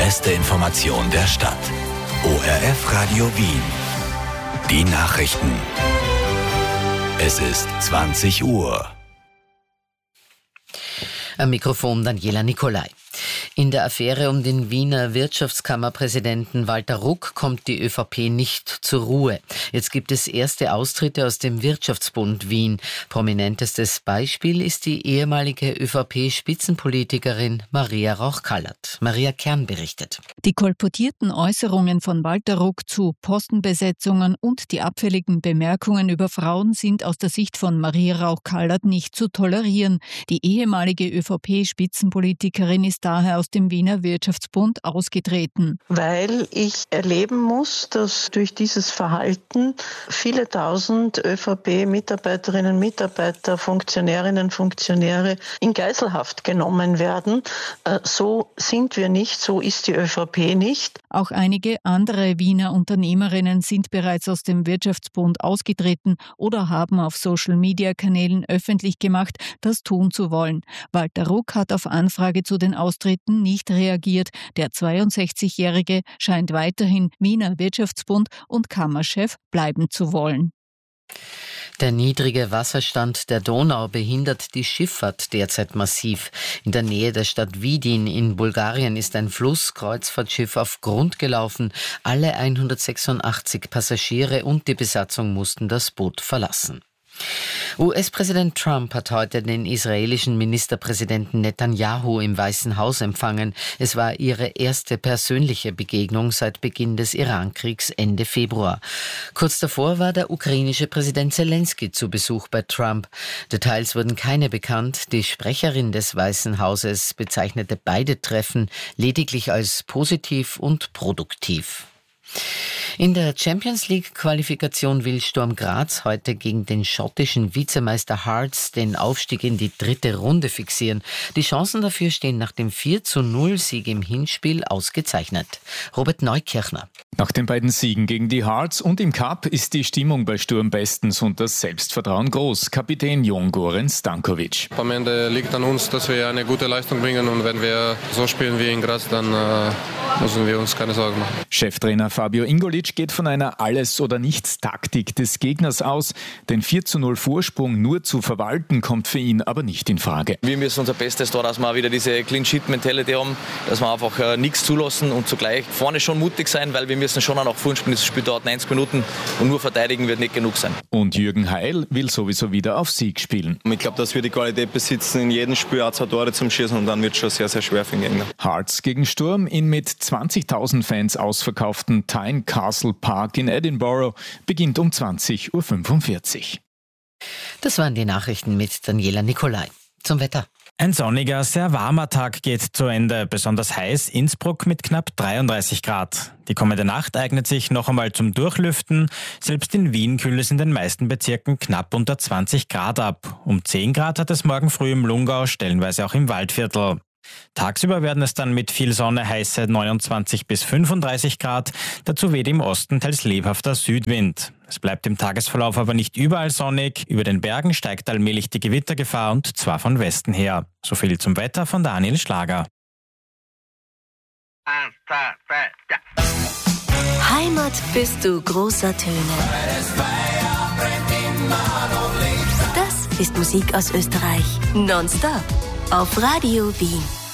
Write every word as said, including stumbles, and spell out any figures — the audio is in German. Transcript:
beste Information der Stadt. O R F Radio Wien. Die Nachrichten. Es ist zwanzig Uhr. Am Mikrofon Daniela Nicolai. In der Affäre um den Wiener Wirtschaftskammerpräsidenten Walter Ruck kommt die ÖVP nicht zur Ruhe. Jetzt gibt es erste Austritte aus dem Wirtschaftsbund Wien. Prominentestes Beispiel ist die ehemalige ÖVP-Spitzenpolitikerin Maria Rauch-Kallert. Maria Kern berichtet. Die kolportierten Äußerungen von Walter Ruck zu Postenbesetzungen und die abfälligen Bemerkungen über Frauen sind aus der Sicht von Maria Rauch-Kallert nicht zu tolerieren. Die ehemalige ÖVP-Spitzenpolitikerin ist daher aus dem Wiener Wirtschaftsbund ausgetreten. Weil ich erleben muss, dass durch dieses Verhalten viele tausend ÖVP-Mitarbeiterinnen und Mitarbeiter, Funktionärinnen und Funktionäre in Geiselhaft genommen werden. So sind wir nicht, so ist die ÖVP nicht. Auch einige andere Wiener Unternehmerinnen sind bereits aus dem Wirtschaftsbund ausgetreten oder haben auf Social-Media-Kanälen öffentlich gemacht, das tun zu wollen. Walter Ruck hat auf Anfrage zu den Austritten nicht reagiert. Der zweiundsechzigjährige scheint weiterhin Wiener Wirtschaftsbund und Kammerchef bleiben zu wollen. Der niedrige Wasserstand der Donau behindert die Schifffahrt derzeit massiv. In der Nähe der Stadt Vidin in Bulgarien ist ein Flusskreuzfahrtschiff auf Grund gelaufen. Alle hundertsechsundachtzig Passagiere und die Besatzung mussten das Boot verlassen. U S-Präsident Trump hat heute den israelischen Ministerpräsidenten Netanyahu im Weißen Haus empfangen. Es war ihre erste persönliche Begegnung seit Beginn des Irankriegs Ende Februar. Kurz davor war der ukrainische Präsident Zelensky zu Besuch bei Trump. Details wurden keine bekannt. Die Sprecherin des Weißen Hauses bezeichnete beide Treffen lediglich als positiv und produktiv. In der Champions-League-Qualifikation will Sturm Graz heute gegen den schottischen Vizemeister Hearts den Aufstieg in die dritte Runde fixieren. Die Chancen dafür stehen nach dem vier zu null Sieg im Hinspiel ausgezeichnet. Robert Neukirchner. Nach den beiden Siegen gegen die Hearts und im Cup ist die Stimmung bei Sturm bestens und das Selbstvertrauen groß. Kapitän Jon Goran Stankovic. Am Ende liegt an uns, dass wir eine gute Leistung bringen und wenn wir so spielen wie in Graz, dann äh, müssen wir uns keine Sorgen machen. Cheftrainer Fabio Ingolic geht von einer Alles-oder-Nichts-Taktik des Gegners aus. Den vier zu null Vorsprung nur zu verwalten, kommt für ihn aber nicht in Frage. Wir müssen unser Bestes tun, dass wir wieder diese Clean-Sheet-Mentality haben, dass wir einfach äh, nichts zulassen und zugleich vorne schon mutig sein, weil wir müssen schon auch nach vorne spielen. Das Spiel dauert neunzig Minuten und nur verteidigen wird nicht genug sein. Und Jürgen Heil will sowieso wieder auf Sieg spielen. Ich glaube, dass wir die Qualität besitzen, in jedem Spiel auch zwei Tore zum Schießen und dann wird es schon sehr, sehr schwer für den Gegner. Hearts gegen Sturm in mit zwanzigtausend Fans ausverkauften Tyne Castle Park in Edinburgh beginnt um zwanzig Uhr fünfundvierzig. Das waren die Nachrichten mit Daniela Nicolai. Zum Wetter. Ein sonniger, sehr warmer Tag geht zu Ende. Besonders heiß Innsbruck mit knapp dreiunddreißig Grad. Die kommende Nacht eignet sich noch einmal zum Durchlüften. Selbst in Wien kühlt es in den meisten Bezirken knapp unter zwanzig Grad ab. Um zehn Grad hat es morgen früh im Lungau, stellenweise auch im Waldviertel. Tagsüber werden es dann mit viel Sonne heiße neunundzwanzig bis fünfunddreißig Grad. Dazu weht im Osten teils lebhafter Südwind. Es bleibt im Tagesverlauf aber nicht überall sonnig. Über den Bergen steigt allmählich die Gewittergefahr und zwar von Westen her. So viel zum Wetter von Daniel Schlager. Eins, zwei, drei, ja. Heimat bist du großer Töne. Das ist Musik aus Österreich. Nonstop auf Radio Wien.